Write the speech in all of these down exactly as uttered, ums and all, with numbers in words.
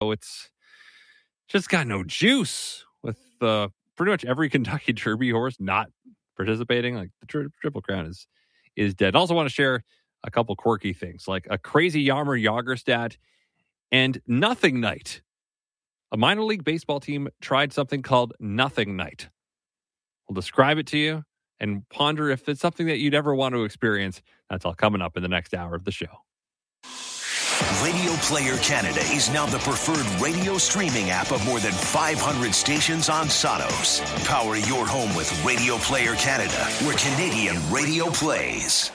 So it's just got no juice with uh, pretty much every Kentucky Derby horse not participating. Like the tri- Triple Crown is is dead. I also want to share a couple quirky things, like a crazy Yarmer Yager stat and Nothing Night. A minor league baseball team tried something called Nothing Night. We'll describe it to you and ponder if it's something that you'd ever want to experience. That's all coming up in the next hour of the show. Radio Player Canada is now the preferred radio streaming app of more than five hundred stations on Sonos. Power your home with Radio Player Canada, where Canadian radio plays.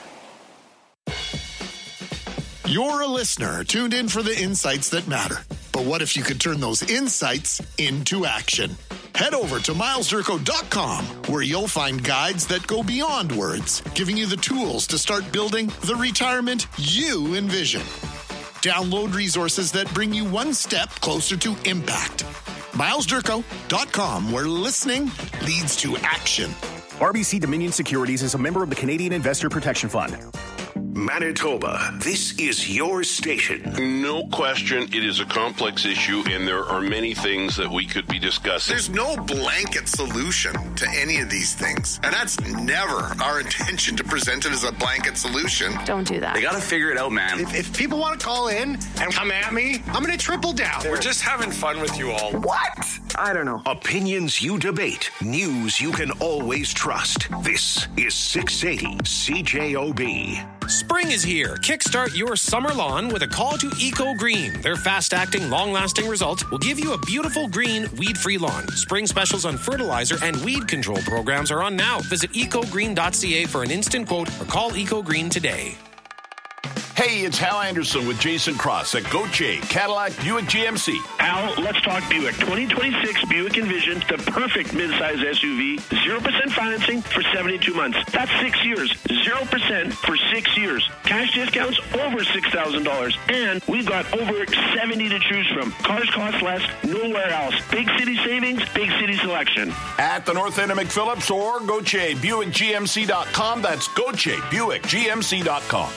You're a listener tuned in for the insights that matter. But what if you could turn those insights into action? Head over to miles durko dot com, where you'll find guides that go beyond words, giving you the tools to start building the retirement you envision. Download resources that bring you one step closer to impact. miles durko dot com, where listening leads to action. R B C Dominion Securities is a member of the Canadian Investor Protection Fund. Manitoba, this is your station. No question, it is a complex issue, and there are many things that we could be discussing. There's no blanket solution to any of these things. And that's never our intention, to present it as a blanket solution. Don't do that. They got to figure it out, man. If, if people want to call in and come at me, I'm going to triple down. We're just having fun with you all. What? I don't know. Opinions you debate. News you can always trust. This is six eighty C J O B. Spring is here. Kickstart your summer lawn with a call to Eco Green. Their fast-acting, long-lasting results will give you a beautiful green, weed-free lawn. Spring specials on fertilizer and weed control programs are on now. Visit eco green dot c a for an instant quote or call Eco Green today. Hey, it's Hal Anderson with Jason Cross at Gauthier Cadillac Buick G M C. Al, let's talk Buick. twenty twenty-six Buick Envision, the perfect midsize S U V. zero percent financing for seventy-two months. That's six years. zero percent for six years. Cash discounts over six thousand dollars. And we've got over seventy to choose from. Cars cost less nowhere else. Big city savings, big city selection. At the north end of McPhillips or Gauthier Buick G M C dot com. That's Gauthier Buick G M C dot com.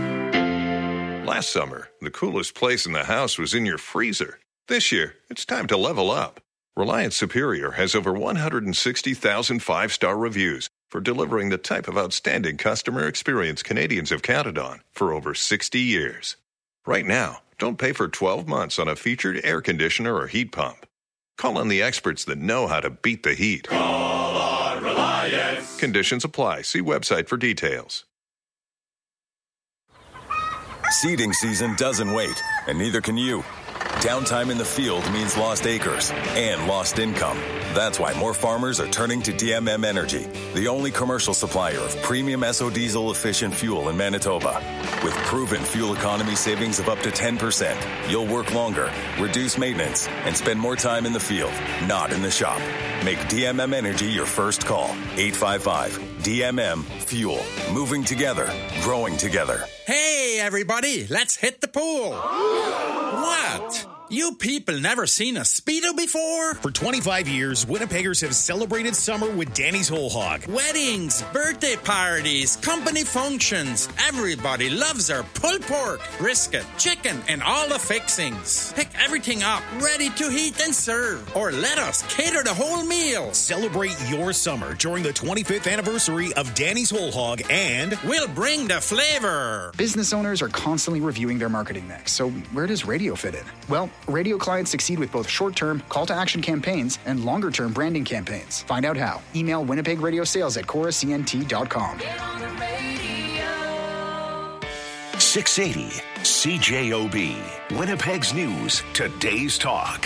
Last summer, the coolest place in the house was in your freezer. This year, it's time to level up. Reliance Superior has over one hundred sixty thousand five-star reviews for delivering the type of outstanding customer experience Canadians have counted on for over sixty years. Right now, don't pay for twelve months on a featured air conditioner or heat pump. Call on the experts that know how to beat the heat. Call on Reliance. Conditions apply. See website for details. Seeding season doesn't wait, and neither can you. Downtime in the field means lost acres and lost income. That's why more farmers are turning to D M M Energy, the only commercial supplier of premium S O diesel efficient fuel in Manitoba. With proven fuel economy savings of up to ten percent, you'll work longer, reduce maintenance, and spend more time in the field, not in the shop. Make D M M Energy your first call. eight five five D M M Fuel. Moving together, growing together. Hey, everybody, let's hit the pool. What? You people never seen a Speedo before? For twenty-five years, Winnipeggers have celebrated summer with Danny's Whole Hog. Weddings, birthday parties, company functions. Everybody loves our pulled pork, brisket, chicken, and all the fixings. Pick everything up, ready to heat and serve. Or let us cater the whole meal. Celebrate your summer during the twenty-fifth anniversary of Danny's Whole Hog, and we'll bring the flavor. Business owners are constantly reviewing their marketing mix, so where does radio fit in? Well, radio clients succeed with both short-term call-to-action campaigns and longer-term branding campaigns. Find out how. Email Winnipeg Radio Sales at chorus c n t dot com. six eighty C J O B. Winnipeg's News. Today's Talk.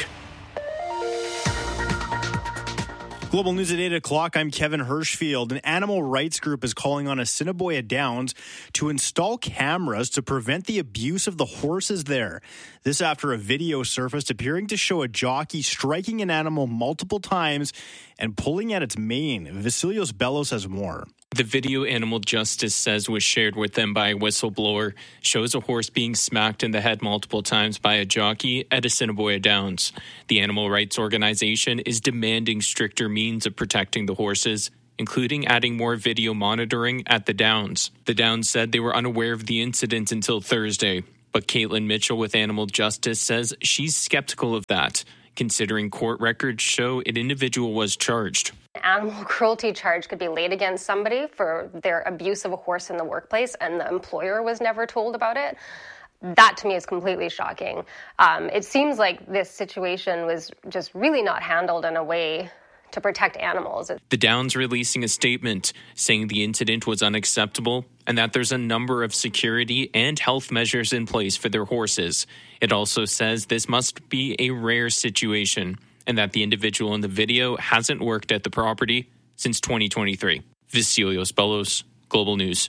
Global News at eight o'clock. I'm Kevin Hirschfield. An animal rights group is calling on Assiniboia Downs to install cameras to prevent the abuse of the horses there. This after a video surfaced appearing to show a jockey striking an animal multiple times and pulling at its mane. Vasilios Bellos has more. The video Animal Justice says was shared with them by a whistleblower shows a horse being smacked in the head multiple times by a jockey at Assiniboia Downs. The animal rights organization is demanding stricter means of protecting the horses, including adding more video monitoring at the Downs. The Downs said they were unaware of the incident until Thursday, But Caitlin Mitchell with Animal Justice says she's skeptical of that, considering court records show an individual was charged. An animal cruelty charge could be laid against somebody for their abuse of a horse in the workplace, and the employer was never told about it. That, to me, is completely shocking. Um, it seems like this situation was just really not handled in a way to protect animals. The Downs releasing a statement saying the incident was unacceptable and that there's a number of security and health measures in place for their horses. It also says this must be a rare situation and that the individual in the video hasn't worked at the property since twenty twenty-three. Vasilios Bellos, Global News.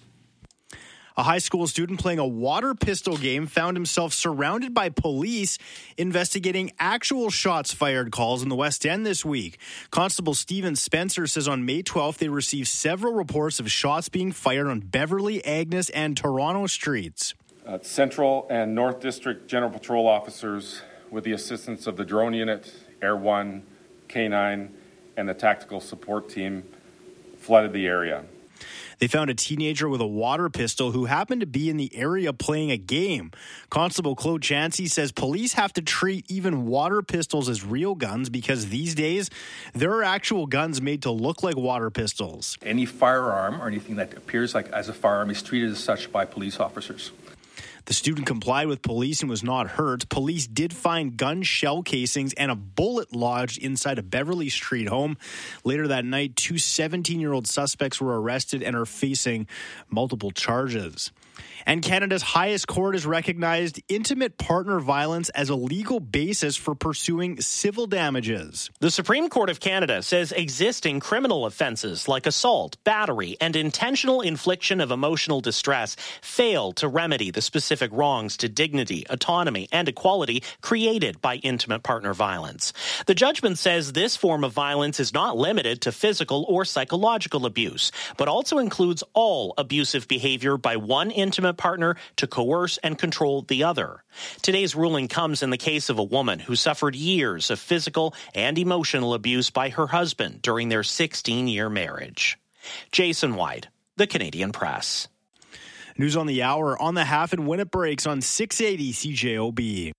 A high school student playing a water pistol game found himself surrounded by police investigating actual shots fired calls in the West End this week. Constable Stephen Spencer says on May twelfth they received several reports of shots being fired on Beverly, Agnes, and Toronto streets. Uh, Central and North District General Patrol officers, with the assistance of the drone unit, Air one, K nine, and the tactical support team, flooded the area. They found a teenager with a water pistol who happened to be in the area playing a game. Constable Claude Chansey says police have to treat even water pistols as real guns because these days there are actual guns made to look like water pistols. Any firearm or anything that appears like as a firearm is treated as such by police officers. The student complied with police and was not hurt. Police did find gun shell casings and a bullet lodged inside a Beverly Street home. Later that night, two seventeen-year-old suspects were arrested and are facing multiple charges. And Canada's highest court has recognized intimate partner violence as a legal basis for pursuing civil damages. The Supreme Court of Canada says existing criminal offenses like assault, battery, and intentional infliction of emotional distress fail to remedy the specific wrongs to dignity, autonomy, and equality created by intimate partner violence. The judgment says this form of violence is not limited to physical or psychological abuse, but also includes all abusive behavior by one intimate partner to coerce and control the other. Today's ruling comes in the case of a woman who suffered years of physical and emotional abuse by her husband during their sixteen-year marriage. Jason White, The Canadian Press. News on the hour, on the half, and when it breaks on six eighty C J O B.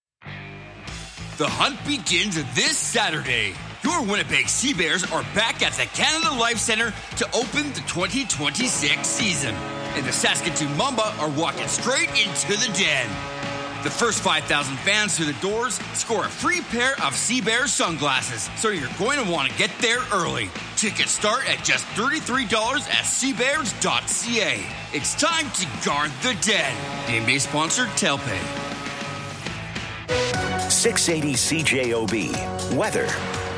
The hunt begins this Saturday. Your Winnipeg Sea Bears are back at the Canada Life Centre to open the twenty twenty-six season. And the Saskatoon Mamba are walking straight into the den. The first five thousand fans through the doors score a free pair of Sea Bears sunglasses, so you're going to want to get there early. Tickets start at just thirty-three dollars at sea bears dot c a. It's time to guard the den. Game-based sponsor, Telpay. six eighty C J O B. Weather.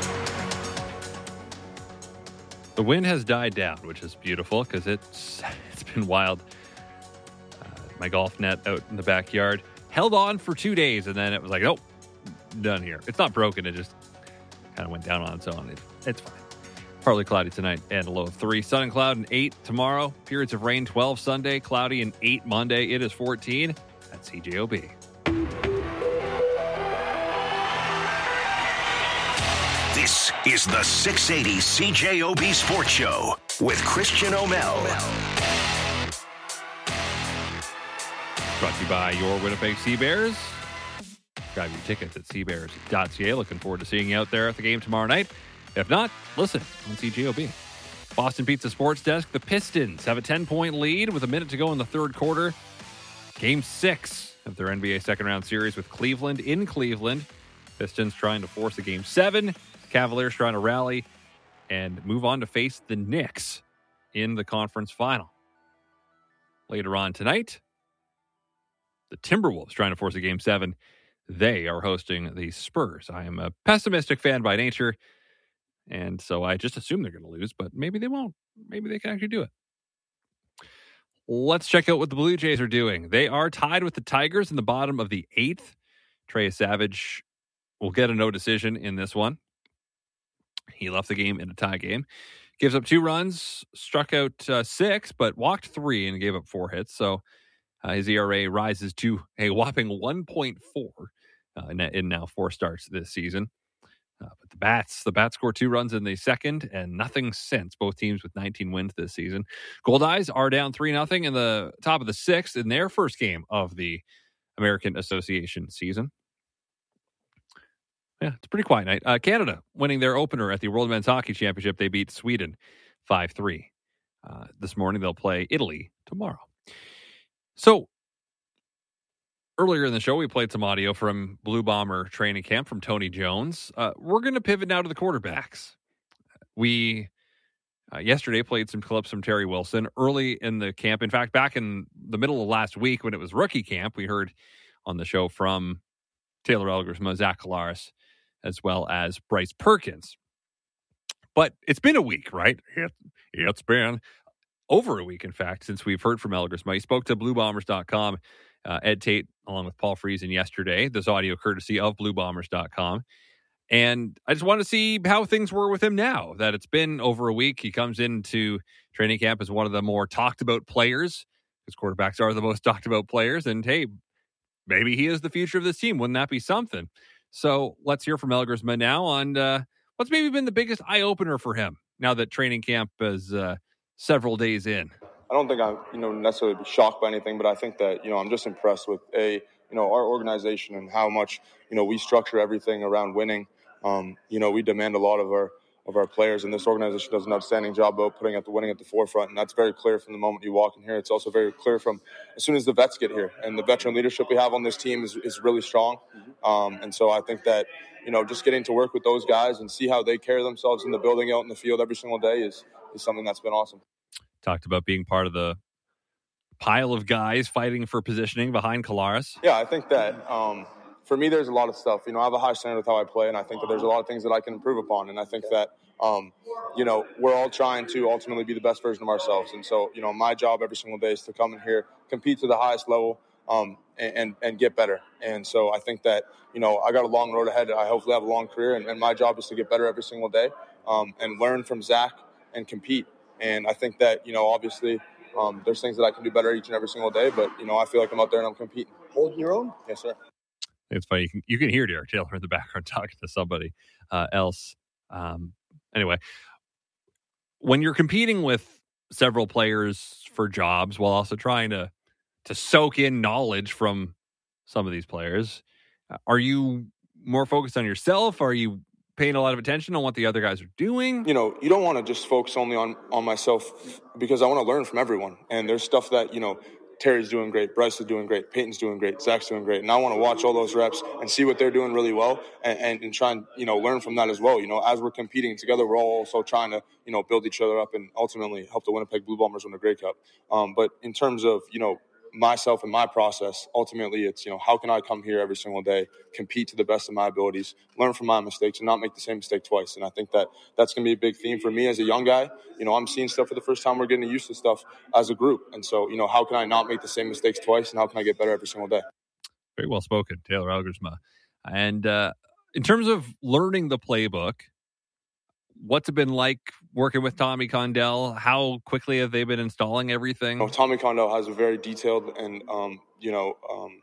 The wind has died down, which is beautiful because it's it's been wild. Uh, my golf net out in the backyard held on for two days, and then it was like, nope, done here. It's not broken. It just kind of went down on its own. It, it's fine. Partly cloudy tonight and a low of three. Sun and cloud and eight tomorrow. Periods of rain twelve Sunday. Cloudy and eight Monday. It is fourteen at C J O B. This is the six eighty C J O B Sports Show with Christian O'Mel. Brought to you by your Winnipeg Sea Bears. Grab your tickets at sea bears dot c a. Looking forward to seeing you out there at the game tomorrow night. If not, listen on C J O B. Boston Pizza Sports Desk. The Pistons have a ten-point lead with a minute to go in the third quarter. Game six of their N B A second-round series with Cleveland in Cleveland. Pistons trying to force a game seven. Cavaliers trying to rally and move on to face the Knicks in the conference final. Later on tonight, the Timberwolves trying to force a game seven. They are hosting the Spurs. I am a pessimistic fan by nature, and so I just assume they're going to lose, but maybe they won't. Maybe they can actually do it. Let's check out what the Blue Jays are doing. They are tied with the Tigers in the bottom of the eighth. Trey Savage will get a no decision in this one. He left the game in a tie game. Gives up two runs, struck out uh, six, but walked three and gave up four hits. So uh, his E R A rises to a whopping one point four uh, in, in now four starts this season. Uh, but the Bats, the Bats scored two runs in the second and nothing since. Both teams with nineteen wins this season. Gold Eyes are down three nothing in the top of the sixth in their first game of the American Association season. Yeah, it's a pretty quiet night. Uh, Canada winning their opener at the World Men's Hockey Championship. They beat Sweden five three. Uh, this morning, they'll play Italy tomorrow. So, earlier in the show, we played some audio from Blue Bomber training camp from Tony Jones. Uh, we're going to pivot now to the quarterbacks. We, uh, yesterday, played some clips from Terry Wilson early in the camp. In fact, back in the middle of last week when it was rookie camp, we heard on the show from Taylor Elgersma, Zach Collaros, as well as Bryce Perkins. But it's been a week, right? It, it's been over a week, in fact, since we've heard from Elgersma. He spoke to Blue Bombers dot com, uh, Ed Tate, along with Paul Friesen yesterday. This audio courtesy of Blue Bombers dot com. And I just want to see how things were with him now that it's been over a week. He comes into training camp as one of the more talked about players, because quarterbacks are the most talked about players. And hey, maybe he is the future of this team. Wouldn't that be something? So let's hear from Elgersma now on uh, what's maybe been the biggest eye-opener for him now that training camp is uh, several days in. I don't think I'm, you know, necessarily be shocked by anything, but I think that, you know, I'm just impressed with, a, you know, our organization and how much, you know, we structure everything around winning. Um, you know, we demand a lot of our of our players, and this organization does an outstanding job of putting at the winning at the forefront, and that's very clear from the moment you walk in here. It's also very clear from as soon as the vets get here, and the veteran leadership we have on this team is, is really strong. Um, and so I think that, you know, just getting to work with those guys and see how they carry themselves in the building, out in the field every single day is is something that's been awesome. Talked about being part of the pile of guys fighting for positioning behind Collaros. Yeah, I think that um, for me, there's a lot of stuff. You know, I have a high standard with how I play, and I think that there's a lot of things that I can improve upon. And I think that, um, you know, we're all trying to ultimately be the best version of ourselves. And so, you know, my job every single day is to come in here, compete to the highest level, um, and, and, and get better. And so I think that, you know, I got a long road ahead. I hopefully have a long career, and, and my job is to get better every single day, um, and learn from Zach and compete. And I think that, you know, obviously um, there's things that I can do better each and every single day, but, you know, I feel like I'm out there and I'm competing. Holding your own? Yes, sir. It's funny. You can, you can hear Derek Taylor in the background talking to somebody uh, else. Um, anyway, when you're competing with several players for jobs while also trying to to soak in knowledge from some of these players, are you more focused on yourself? Are you paying a lot of attention on what the other guys are doing? You know, you don't want to just focus only on, on myself, because I want to learn from everyone. And there's stuff that, you know, Terry's doing great, Bryce is doing great, Peyton's doing great, Zach's doing great. And I want to watch all those reps and see what they're doing really well, and, and, and try and, you know, learn from that as well. You know, as we're competing together, we're all also trying to, you know, build each other up and ultimately help the Winnipeg Blue Bombers win the Grey Cup. Um, but in terms of, you know, myself and my process, ultimately it's, you know, how can I come here every single day, compete to the best of my abilities, learn from my mistakes, and not make the same mistake twice. And I think that that's going to be a big theme for me as a young guy. You know, I'm seeing stuff for the first time. We're getting used to stuff as a group. And so, you know, how can I not make the same mistakes twice, and how can I get better every single day? Very well spoken, Taylor Elgersma. And uh, in terms of learning the playbook, what's it been like working with Tommy Condell? How quickly have they been installing everything? You know, Tommy Condell has a very detailed and, um, you know, um,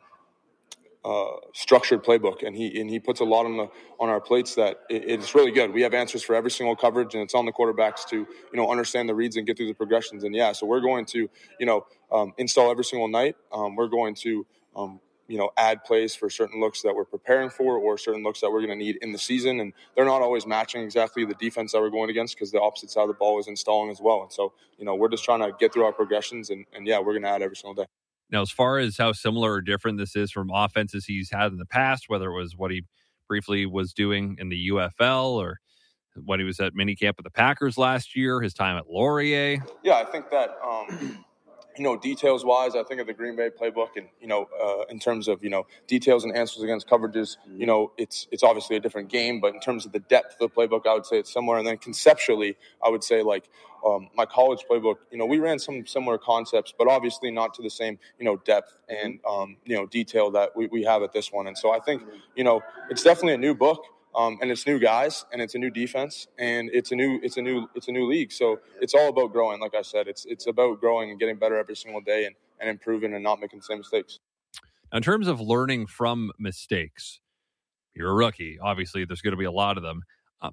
uh, structured playbook, and he and he puts a lot on the on our plates that it, it's really good. We have answers for every single coverage, and it's on the quarterbacks to, you know, understand the reads and get through the progressions. And yeah, so we're going to, you know, um, install every single night. Um, we're going to um, you know, add plays for certain looks that we're preparing for, or certain looks that we're going to need in the season. And they're not always matching exactly the defense that we're going against, because the opposite side of the ball is installing as well. And so, you know, we're just trying to get through our progressions, and, and yeah, we're going to add every single day. Now, as far as how similar or different this is from offenses he's had in the past, whether it was what he briefly was doing in the U F L or when he was at minicamp with the Packers last year, his time at Laurier. Yeah, I think that, um, you know, details wise, I think of the Green Bay playbook, and, you know, uh, in terms of, you know, details and answers against coverages, you know, it's it's obviously a different game, but in terms of the depth of the playbook, I would say it's similar. And then conceptually, I would say, like, um, my college playbook, you know, we ran some similar concepts, but obviously not to the same, you know, depth and, um, you know, detail that we, we have at this one. And so I think, you know, it's definitely a new book. Um, and it's new guys, and it's a new defense, and it's a new, it's a new, it's a new league. So it's all about growing. Like I said, it's it's about growing and getting better every single day, and, and improving and not making the same mistakes. In terms of learning from mistakes, you're a rookie. Obviously, there's going to be a lot of them. Um,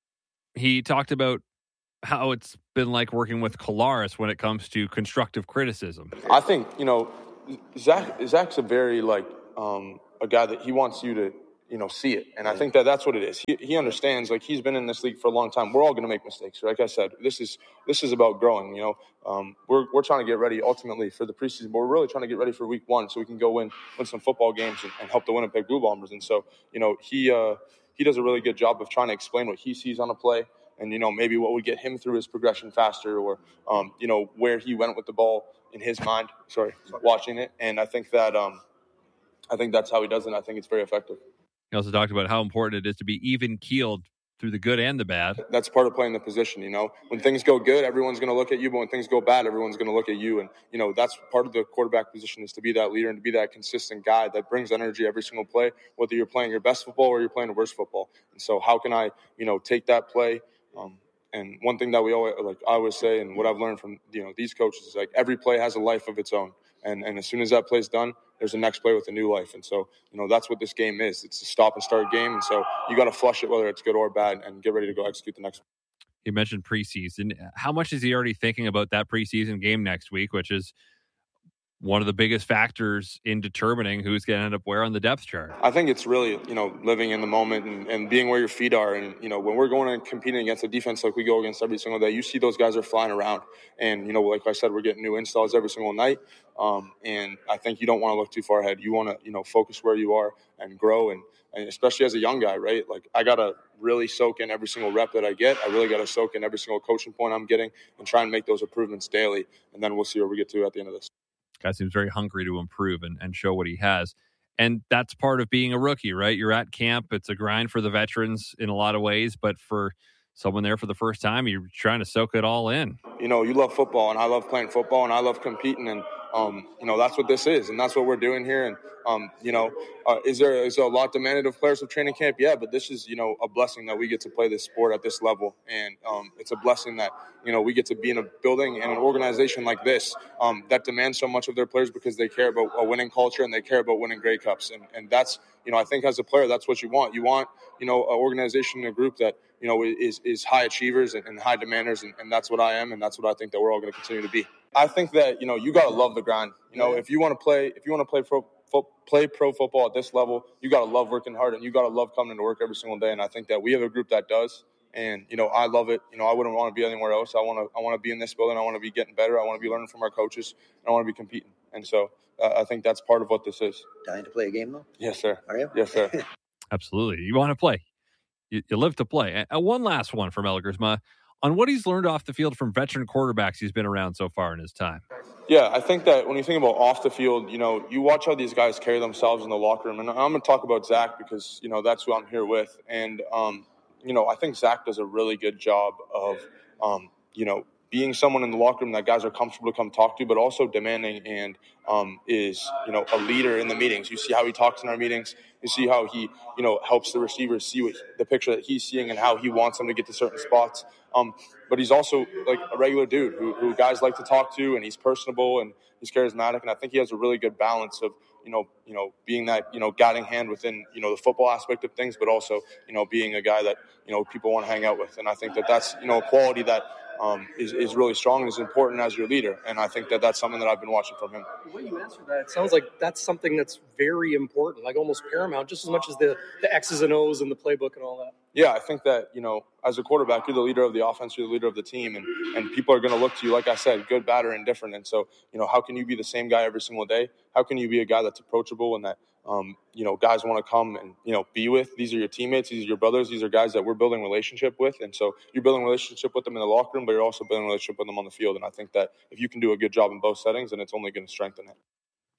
he talked about how it's been like working with Collaros when it comes to constructive criticism. I think, you know, Zach Zach's a very, like, um, a guy that he wants you to, you know, see it. And I think that that's what it is. He, he understands, like, he's been in this league for a long time. We're all going to make mistakes. Like I said, this is this is about growing, you know. Um, we're we're trying to get ready ultimately for the preseason, but we're really trying to get ready for week one so we can go win win some football games and, and help the Winnipeg Blue Bombers. And so, you know, he uh, he does a really good job of trying to explain what he sees on a play and, you know, maybe what would get him through his progression faster or, um, you know, where he went with the ball in his mind, sorry, watching it. And I think that um, I think that's how he does it, and I think it's very effective. He also talked about how important it is to be even-keeled through the good and the bad. That's part of playing the position, you know. When things go good, everyone's going to look at you, but when things go bad, everyone's going to look at you. And, you know, that's part of the quarterback position is to be that leader and to be that consistent guy that brings energy every single play, whether you're playing your best football or you're playing the worst football. And so how can I, you know, take that play? Um, and one thing that we always, like I always say, and what I've learned from, you know, these coaches is like every play has a life of its own. And, and as soon as that play's done, there's a next play with a new life. And so, you know, that's what this game is. It's a stop and start game. And so you got to flush it, whether it's good or bad, and get ready to go execute the next one. You mentioned preseason. How much is he already thinking about that preseason game next week, which is one of the biggest factors in determining who's going to end up where on the depth chart? I think it's really, you know, living in the moment and, and being where your feet are. And, you know, when we're going and competing against a defense like we go against every single day, you see those guys are flying around. And, you know, like I said, we're getting new installs every single night. Um, and I think you don't want to look too far ahead. You want to, you know, focus where you are and grow. And, and especially as a young guy, right? Like, I got to really soak in every single rep that I get. I really got to soak in every single coaching point I'm getting and try and make those improvements daily. And then we'll see where we get to at the end of this. Guy seems very hungry to improve and, and show what he has. And that's part of being a rookie, right? You're at camp. It's a grind for the veterans in a lot of ways, but for someone there for the first time, you're trying to soak it all in. You know, you love football, and I love playing football, and I love competing, and, um, you know, that's what this is, and that's what we're doing here. And, um, you know, uh, is there is there a lot demanded of players of training camp? Yeah, but this is, you know, a blessing that we get to play this sport at this level. And um, it's a blessing that, you know, we get to be in a building and an organization like this um, that demands so much of their players because they care about a winning culture and they care about winning Grey Cups. And, and that's, you know, I think as a player, that's what you want. You want, you know, an organization and a group that, you know, is is high achievers and, and high demanders, and, and that's what I am, and that's what I think that we're all going to continue to be. I think that, you know, you got to love the grind. You know, if you want to play, if you want to play pro, fo- play pro football at this level, you got to love working hard, and you got to love coming to work every single day. And I think that we have a group that does. And, you know, I love it. You know, I wouldn't want to be anywhere else. I want to I want to be in this building. I want to be getting better. I want to be learning from our coaches. And I want to be competing. And so uh, I think that's part of what this is. Dying to play a game, though? Yes, sir. Are you? Yes, sir. Absolutely. You want to play. You, you live to play. Uh, one last one from Elgersma on what he's learned off the field from veteran quarterbacks he's been around so far in his time. Yeah, I think that when you think about off the field, you know, you watch how these guys carry themselves in the locker room. And I'm going to talk about Zach because, you know, that's who I'm here with. And, um, you know, I think Zach does a really good job of, um, you know, being someone in the locker room that guys are comfortable to come talk to, but also demanding and um, is, you know, a leader in the meetings. You see how he talks in our meetings. You see how he, you know, helps the receivers see what the picture that he's seeing and how he wants them to get to certain spots. Um, but he's also like a regular dude who, who guys like to talk to, and he's personable and he's charismatic. And I think he has a really good balance of, you know, you know, being that, you know, guiding hand within, you know, the football aspect of things, but also, you know, being a guy that, you know, people want to hang out with. And I think that that's, you know, a quality that um, is, is really strong and is important as your leader. And I think that that's something that I've been watching from him. The way you answer that, it sounds like that's something that's very important, like almost paramount, just as much as the, the X's and O's and the playbook and all that. Yeah, I think that, you know, as a quarterback, you're the leader of the offense, you're the leader of the team, and, and people are going to look to you, like I said, good, bad, or indifferent. And so, you know, how can you be the same guy every single day? How can you be a guy that's approachable and that, um, you know, guys want to come and, you know, be with? These are your teammates, these are your brothers, these are guys that we're building a relationship with. And so you're building a relationship with them in the locker room, but you're also building a relationship with them on the field. And I think that if you can do a good job in both settings, then it's only going to strengthen it.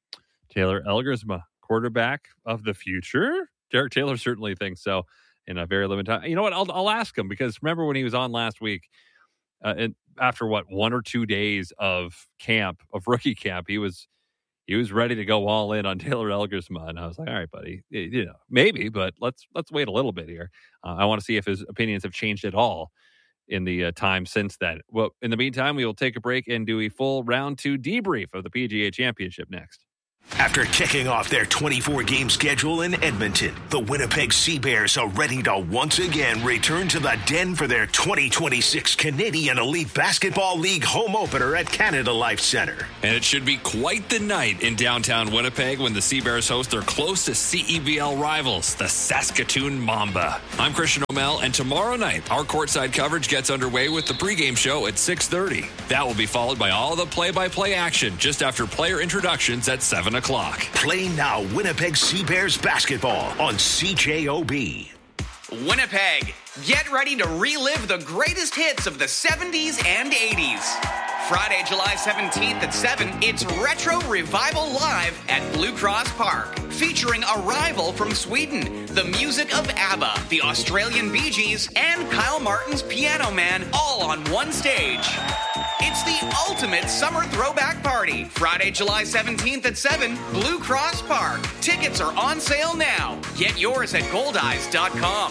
Taylor Elgersma, quarterback of the future? Derek Taylor certainly thinks so. In a very limited time. You know what? I'll I'll ask him, because remember when he was on last week, uh, and after what one or two days of camp, of rookie camp, he was he was ready to go all in on Taylor Elgersma, and I was like, all right, buddy, you know, maybe, but let's let's wait a little bit here. Uh, I want to see if his opinions have changed at all in the uh, time since then. Well, in the meantime, we will take a break and do a full round two debrief of the P G A Championship next. After kicking off their twenty-four game schedule in Edmonton, the Winnipeg Sea Bears are ready to once again return to the Den for their twenty twenty-six Canadian Elite Basketball League home opener at Canada Life Centre. And it should be quite the night in downtown Winnipeg when the Sea Bears host their closest C E B L rivals, the Saskatoon Mamba. I'm Christian O'Mell, and tomorrow night, our courtside coverage gets underway with the pregame show at six thirty. That will be followed by all the play-by-play action just after player introductions at seven o'clock. Play now Winnipeg Sea Bears basketball on C J O B. Winnipeg, get ready to relive the greatest hits of the seventies and eighties. Friday, July seventeenth at seven, it's Retro Revival Live at Blue Cross Park, featuring Arrival from Sweden, the music of ABBA, the Australian Bee Gees, and Kyle Martin's Piano Man, all on one stage. It's the ultimate summer throwback party. Friday, July seventeenth at seven, Blue Cross Park. Tickets are on sale now. Get yours at gold eyes dot com.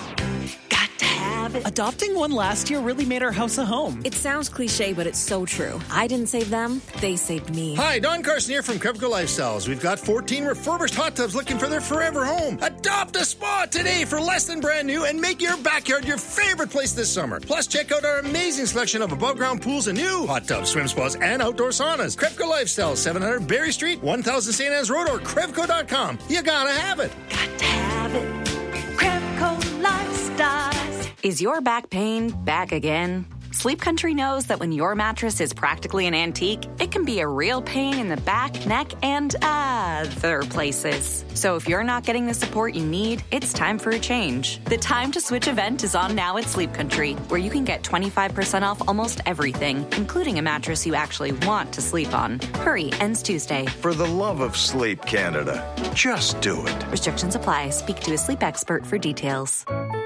Adopting one last year really made our house a home. It sounds cliche, but it's so true. I didn't save them, they saved me. Hi, Don Carson here from Crevco Lifestyles. We've got fourteen refurbished hot tubs looking for their forever home. Adopt a spa today for less than brand new and make your backyard your favorite place this summer. Plus, check out our amazing selection of above-ground pools and new hot tubs, swim spas, and outdoor saunas. Crevco Lifestyles, seven hundred Berry Street, one thousand Saint Anne's Road, or Crevco dot com. You gotta have it. Got to have it. Crevco Lifestyles. Is your back pain back again? Sleep Country knows that when your mattress is practically an antique, it can be a real pain in the back, neck, and other places. So if you're not getting the support you need, it's time for a change. The Time to Switch event is on now at Sleep Country, where you can get twenty-five percent off almost everything, including a mattress you actually want to sleep on. Hurry, ends Tuesday. For the love of sleep, Canada, just do it. Restrictions apply. Speak to a sleep expert for details.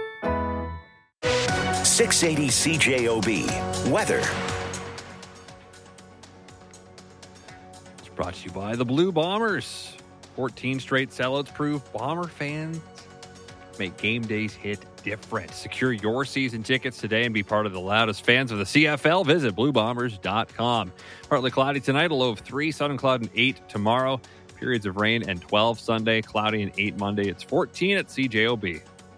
six eighty C J O B. Weather. It's brought to you by the Blue Bombers. fourteen straight sellouts prove Bomber fans make game days hit different. Secure your season tickets today and be part of the loudest fans of the C F L. Visit blue bombers dot com. Partly cloudy tonight, a low of three. Sun and cloud and eight tomorrow. Periods of rain and twelve Sunday. Cloudy and eight Monday. It's fourteen at C J O B.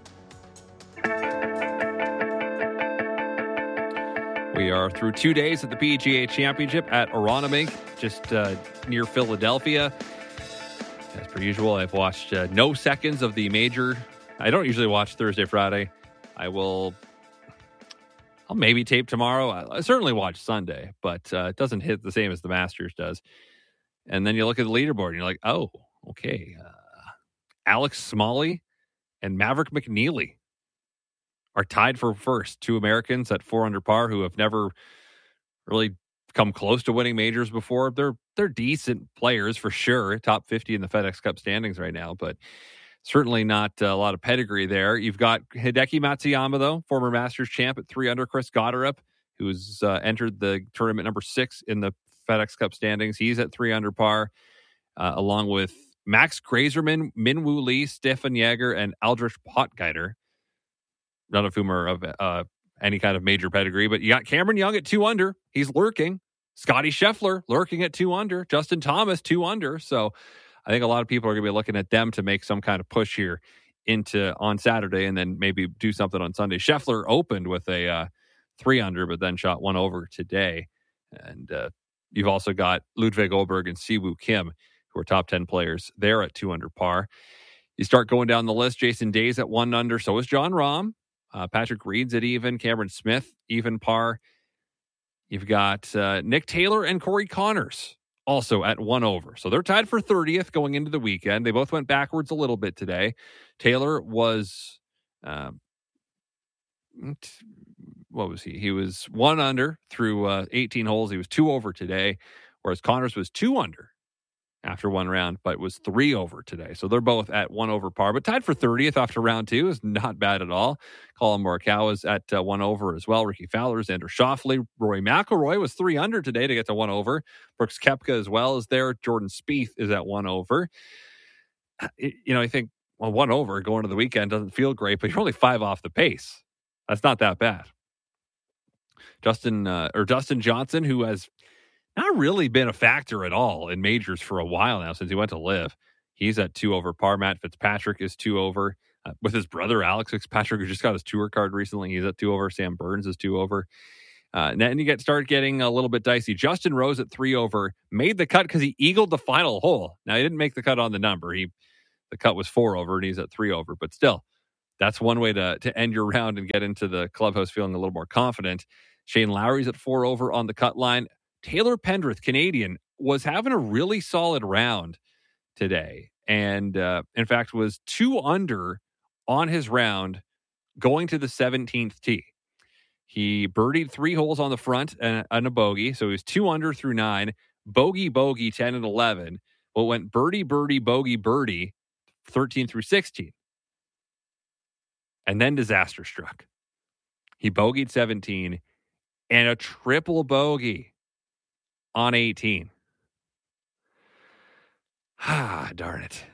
We are through two days at the P G A Championship at Aronimink, just uh, near Philadelphia. As per usual, I've watched uh, no seconds of the major. I don't usually watch Thursday, Friday. I will, I'll maybe tape tomorrow. I, I certainly watch Sunday, but uh, it doesn't hit the same as the Masters does. And then you look at the leaderboard and you're like, oh, okay. Uh, Alex Smalley and Maverick McNeely are tied for first. Two Americans at four under par who have never really come close to winning majors before. They're they're decent players for sure. Top fifty in the FedEx Cup standings right now, but certainly not a lot of pedigree there. You've got Hideki Matsuyama, though, former Masters champ at three under. Chris Gotterup, who's uh, entered the tournament number six in the FedEx Cup standings. He's at three under par, uh, along with Max Grazerman, Minwoo Lee, Stefan Jaeger, and Aldrich Potgieter. None of whom are of uh, any kind of major pedigree. But you got Cameron Young at two under. He's lurking. Scotty Scheffler lurking at two under. Justin Thomas, two under. So I think a lot of people are going to be looking at them to make some kind of push here into on Saturday and then maybe do something on Sunday. Scheffler opened with a uh, three under, but then shot one over today. And uh, you've also got Ludwig Oberg and Siwoo Kim, who are top ten players. They're at two under par. You start going down the list. Jason Day's at one under. So is John Rahm. Uh, Patrick Reed's at even. Cameron Smith, even par. You've got uh, Nick Taylor and Corey Connors also at one over. So they're tied for thirtieth going into the weekend. They both went backwards a little bit today. Taylor was, um, what was he? He was one under through uh, eighteen holes. He was two over today, whereas Connors was two under after one round, but was three over today. So they're both at one over par, but tied for thirtieth after round two is not bad at all. Colin Morikawa is at uh, one over as well. Ricky Fowler, Xander Schauffele, Rory McIlroy was three under today to get to one over. Brooks Koepka as well is there. Jordan Spieth is at one over. It, you know, I think, well, one over going to the weekend doesn't feel great, but you're only five off the pace. That's not that bad. Justin uh, or Dustin Johnson, who has not really been a factor at all in majors for a while now since he went to Live. He's at two over par. Matt Fitzpatrick is two over. Uh, with his brother, Alex Fitzpatrick, who just got his tour card recently, he's at two over. Sam Burns is two over. Uh, and then you get start getting a little bit dicey. Justin Rose at three over made the cut because he eagled the final hole. Now, he didn't make the cut on the number. He The cut was four over, and he's at three over. But still, that's one way to, to end your round and get into the clubhouse feeling a little more confident. Shane Lowry's at four over on the cut line. Taylor Pendrith, Canadian, was having a really solid round today. And, uh, in fact, was two under on his round going to the seventeenth tee. He birdied three holes on the front and, and a bogey. So he was two under through nine. Bogey, bogey, ten and eleven. But went birdie, birdie, bogey, birdie, thirteen through sixteen. And then disaster struck. He bogeyed seventeen and a triple bogey on eighteen. Ah, darn it.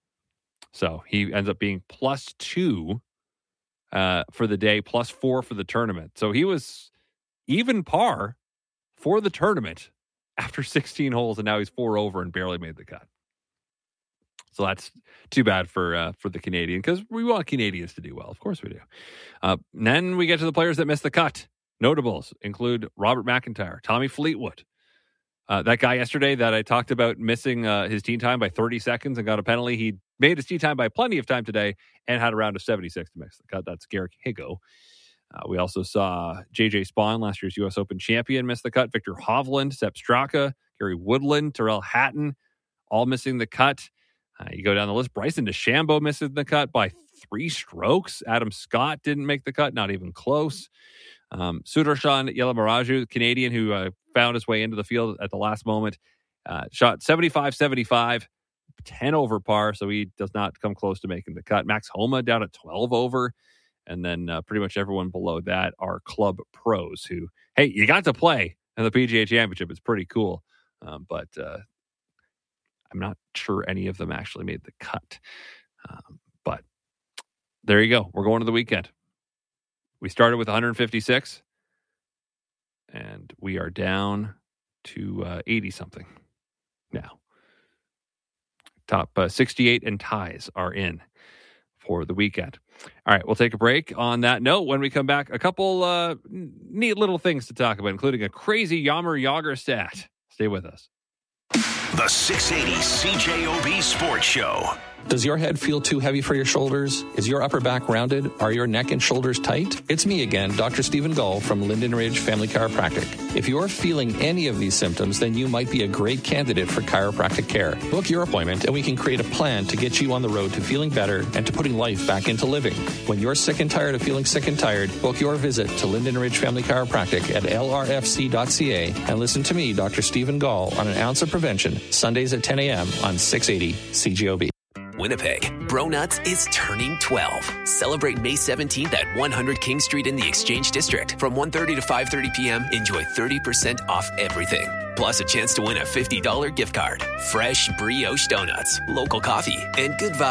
So he ends up being plus two uh, for the day, plus four for the tournament. So he was even par for the tournament after sixteen holes, and now he's four over and barely made the cut. So that's too bad for uh, for the Canadian, because we want Canadians to do well. Of course we do. Uh, and then we get to the players that missed the cut. Notables include Robert McIntyre, Tommy Fleetwood. Uh, that guy yesterday that I talked about missing uh, his tee time by thirty seconds and got a penalty. He made his tee time by plenty of time today and had a round of seventy-six to miss the cut. That's Garrick Higo. Uh, we also saw J J Spawn, last year's U S Open champion, miss the cut. Victor Hovland, Sepp Straka, Gary Woodland, Tyrrell Hatton, all missing the cut. Uh, you go down the list. Bryson DeChambeau missing the cut by three strokes. Adam Scott didn't make the cut, not even close. Um, Sudarshan Yelamaraju, Canadian, who uh, found his way into the field at the last moment, uh, shot seventy-five seventy-five, ten over par, so he does not come close to making the cut. Max Homa down at twelve over, and then uh, pretty much everyone below that are club pros who, hey, you got to play in the P G A Championship. It's pretty cool, um, but uh, I'm not sure any of them actually made the cut. Um, but there you go. We're going to the weekend. We started with one hundred fifty-six, and we are down to uh, eighty-something now. Top uh, sixty-eight and ties are in for the weekend. All right, we'll take a break on that note. When we come back, a couple uh, neat little things to talk about, including a crazy Yammer Yager stat. Stay with us. The six eighty C J O B Sports Show. Does your head feel too heavy for your shoulders? Is your upper back rounded? Are your neck and shoulders tight? It's me again, Doctor Stephen Gull from Linden Ridge Family Chiropractic. If you're feeling any of these symptoms, then you might be a great candidate for chiropractic care. Book your appointment and we can create a plan to get you on the road to feeling better and to putting life back into living. When you're sick and tired of feeling sick and tired, book your visit to Linden Ridge Family Chiropractic at L R F C dot C A and listen to me, Doctor Stephen Gull, on an ounce of prevention, Sundays at ten a.m. on six eighty C J O B. Winnipeg, Bronuts is turning twelve. Celebrate May seventeenth at one hundred King Street in the Exchange District. From one thirty to five thirty p.m., enjoy thirty percent off everything. Plus a chance to win a fifty dollars gift card. Fresh brioche donuts, local coffee, and good vibes.